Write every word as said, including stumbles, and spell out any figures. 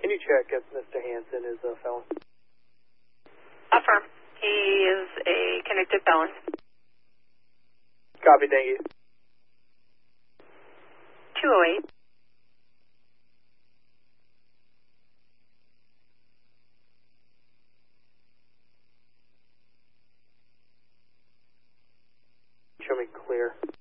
Can you check if Mister Hansen is a felon? Affirm. He is a convicted felon. Copy, thank you. two oh eight. Show me clear.